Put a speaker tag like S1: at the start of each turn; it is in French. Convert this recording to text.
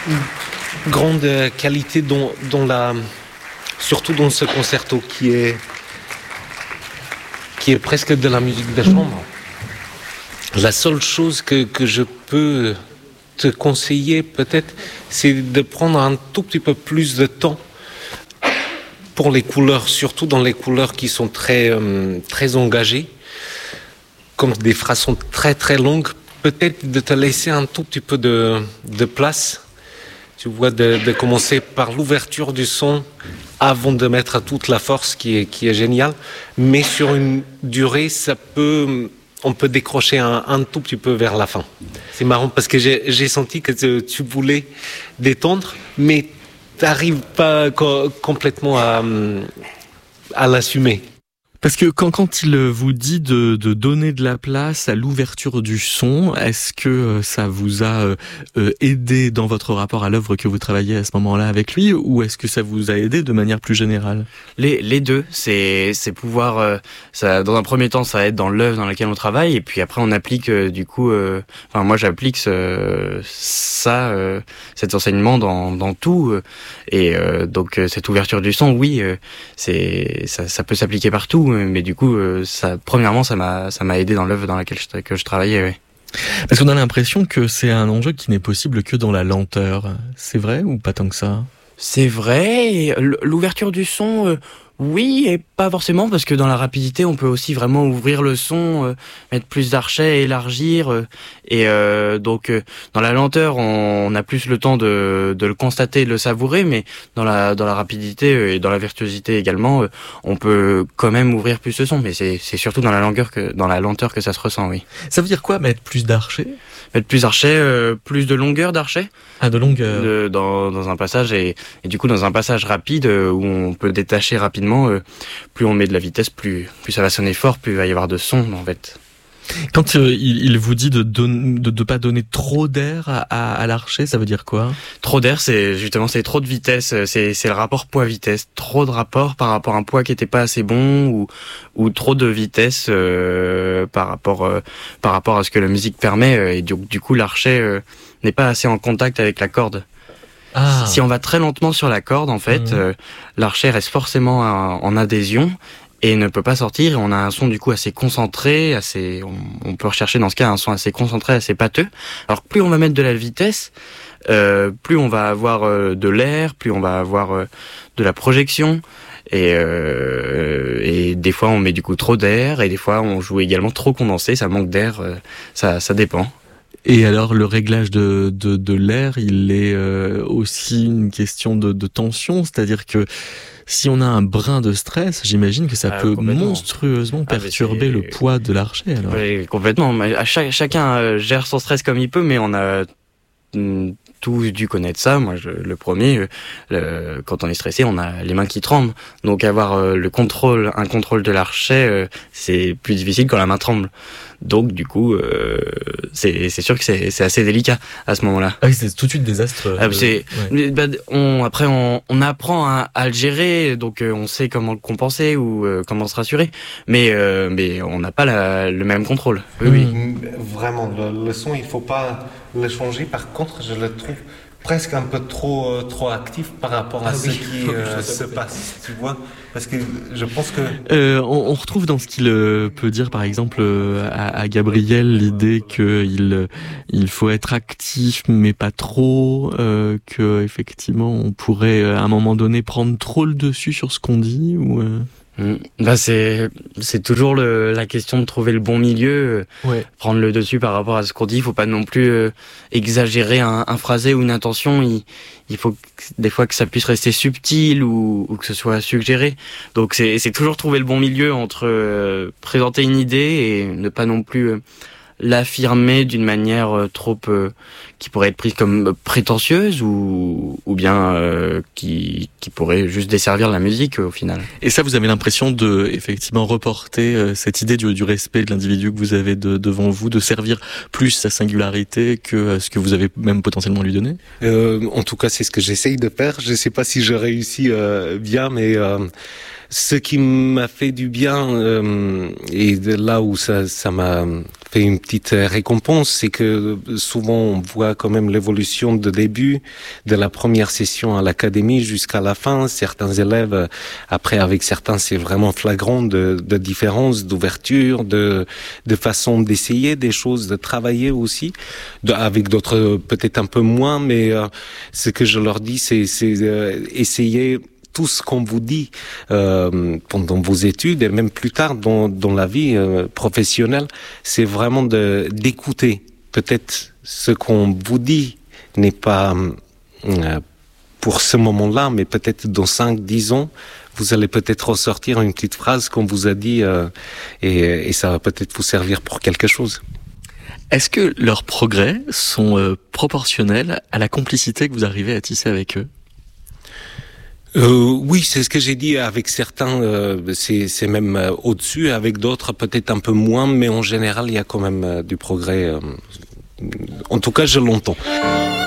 S1: grande qualité surtout dans ce concerto qui est presque de la musique de chambre. La seule chose que je peux te conseiller peut-être, c'est de prendre un tout petit peu plus de temps pour les couleurs, surtout dans les couleurs qui sont très engagées. Comme des phrases sont très très longues, peut-être de te laisser un tout petit peu de place. Tu vois, de commencer par l'ouverture du son avant de mettre toute la force qui est géniale. Mais sur une durée, on peut décrocher un tout petit peu vers la fin. C'est marrant parce que j'ai senti que tu voulais détendre, mais tu n'arrives pas complètement à l'assumer.
S2: Parce que quand il vous dit de donner de la place à l'ouverture du son, est-ce que ça vous a aidé dans votre rapport à l'œuvre que vous travaillez à ce moment-là avec lui, ou est-ce que ça vous a aidé de manière plus générale ?
S3: Les deux, c'est pouvoir ça, dans un premier temps, ça aide dans l'œuvre dans laquelle on travaille, et puis après on applique moi j'applique cet enseignement dans tout, et donc cette ouverture du son, oui, ça peut s'appliquer partout. Mais du coup, premièrement, ça m'a aidé dans l'œuvre dans laquelle je travaillais. Ouais.
S2: Parce qu'on a l'impression que c'est un enjeu qui n'est possible que dans la lenteur. C'est vrai ou pas tant que ça ?
S3: C'est vrai. L'ouverture du son, oui, et pas forcément, parce que dans la rapidité, on peut aussi vraiment ouvrir le son, mettre plus d'archets, élargir. Donc, dans la lenteur, on a plus le temps de le constater, de le savourer, mais dans la rapidité et dans la virtuosité également, on peut quand même ouvrir plus le son. Mais c'est surtout dans la lenteur que ça se ressent, oui.
S2: Ça veut dire quoi, mettre plus d'archets ?
S3: Mettre plus d'archets, plus de longueur d'archets.
S2: Ah, de longueur.
S3: Dans un passage et du coup dans un passage rapide où on peut détacher rapidement, plus on met de la vitesse, plus ça va sonner fort, plus il va y avoir de son en fait.
S2: Quand il vous dit de pas donner trop d'air à l'archet, ça veut dire quoi ?
S3: Trop d'air, c'est trop de vitesse, c'est le rapport poids-vitesse. Trop de rapport par rapport à un poids qui était pas assez bon, ou trop de vitesse par rapport à ce que la musique permet, et du coup l'archet n'est pas assez en contact avec la corde. Ah. Si on va très lentement sur la corde, en fait, l'archet reste forcément en adhésion et ne peut pas sortir, et on a un son du coup assez concentré, on peut rechercher dans ce cas un son assez concentré, assez pâteux. Alors plus on va mettre de la vitesse, plus on va avoir de l'air, plus on va avoir de la projection, et des fois on met du coup trop d'air, et des fois on joue également trop condensé, ça manque d'air, ça dépend.
S2: Et alors, le réglage de l'air, il est aussi une question de tension, c'est-à-dire que si on a un brin de stress, j'imagine que ça peut monstrueusement perturber le poids de l'archet. Alors.
S3: Oui, complètement. Chacun gère son stress comme il peut, mais on a tous dû connaître ça. Moi, le premier, quand on est stressé, on a les mains qui tremblent. Donc, avoir un contrôle de l'archet, c'est plus difficile quand la main tremble. Donc, du coup, c'est sûr que c'est assez délicat à ce moment-là.
S2: Ah oui, c'est tout de suite désastreux.
S3: Après, on apprend à le gérer, donc on sait comment le compenser ou comment se rassurer. Mais on n'a pas le même contrôle. Oui.
S1: Vraiment, le son, il faut pas le changer. Par contre, je le trouve presque un peu trop actif par rapport à ce qui se passe, tu vois, parce que je pense que
S2: on retrouve dans ce qu'il peut dire par exemple à Gabriel l'idée que il faut être actif mais pas trop, que effectivement on pourrait à un moment donné prendre trop le dessus sur ce qu'on dit ou
S3: c'est toujours la question de trouver le bon milieu, prendre le dessus par rapport à ce qu'on dit. Il faut pas non plus exagérer un phrasé ou une intention. Il faut des fois que ça puisse rester subtil ou que ce soit suggéré. Donc c'est toujours trouver le bon milieu entre présenter une idée et ne pas non plus l'affirmer d'une manière trop qui pourrait être prise comme prétentieuse ou bien qui pourrait juste desservir la musique au final.
S2: Et ça, vous avez l'impression de effectivement reporter cette idée du respect de l'individu que vous avez devant vous, de servir plus sa singularité que ce que vous avez même potentiellement lui donné?
S1: En tout cas, c'est ce que j'essaye de faire. Je sais pas si je réussis bien, mais ce qui m'a fait du bien et de là où ça m'a fait une petite récompense, c'est que souvent on voit quand même l'évolution de début de la première session à l'académie jusqu'à la fin. Certains élèves, après avec certains c'est vraiment flagrant de différence, d'ouverture, de façon d'essayer des choses, de travailler aussi, avec d'autres peut-être un peu moins, mais ce que je leur dis c'est essayer tout ce qu'on vous dit pendant vos études et même plus tard dans la vie professionnelle, c'est vraiment d'écouter. Peut-être ce qu'on vous dit n'est pas pour ce moment-là, mais peut-être dans 5-10 ans, vous allez peut-être ressortir une petite phrase qu'on vous a dit et ça va peut-être vous servir pour quelque chose.
S2: Est-ce que leurs progrès sont proportionnels à la complicité que vous arrivez à tisser avec eux ?
S1: Oui, c'est ce que j'ai dit. Avec certains, c'est même au-dessus. Avec d'autres, peut-être un peu moins. Mais en général, il y a quand même du progrès. En tout cas, je l'entends.